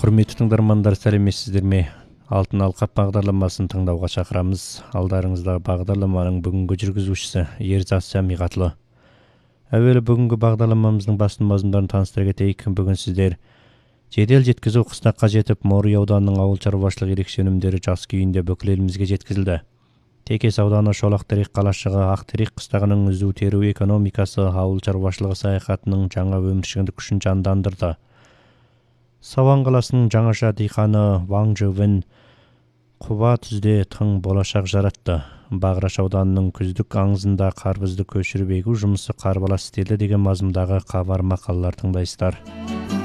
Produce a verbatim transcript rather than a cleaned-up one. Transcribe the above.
Құрметті тыңдармандар, сәлеметсіздер ме? Алтын алқап бағдарламасын тыңдауға шақырамыз. Алдарыңыздағы бағдарламаның бүгінгі жүргізушісі Ерзат Самиғатлы. Әуелі бүгінгі бағдарламамыздың басты мазмұндарын таныстыра кетейік. Бүгін сіздер жедел жеткізу қыстаққа жетіп, Морой ауданының ауыл шаруашылық ерекше өнімдері жақсы күйінде бүкіл елімізге жеткізілді. Текес ауданы Шолақтерек қалашығы Ақтерек қыстағының үзу теру экономикасы ауыл шаруашылығы саяхатының жаңа өміршеңдік күшін жандандырды. Сауан қаласының жаңаша диқаны Ваң Жөвін құба түзде тың болашақ жаратты. Бағраш ауданының күздік аңызында қарбызды көшіріп егу жұмысы қарбалас істелді деген мазмұндағы хабар мақалалар тыңдайсыздар.